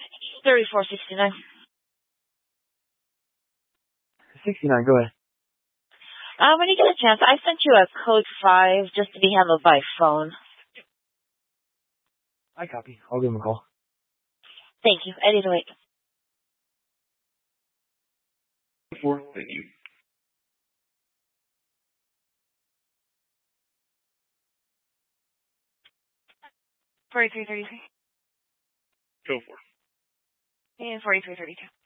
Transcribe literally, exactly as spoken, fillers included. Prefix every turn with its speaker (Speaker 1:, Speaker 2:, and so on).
Speaker 1: thirty-four sixty-nine.
Speaker 2: sixty-nine, go ahead.
Speaker 1: Uh, when you get a chance, I sent you a code five just to be handled by phone.
Speaker 2: I copy. I'll give him a call.
Speaker 1: Thank you. I need to wait.
Speaker 3: Four, thank you.
Speaker 1: forty-three thirty-three.
Speaker 3: Go for it.
Speaker 1: And forty-three thirty-two.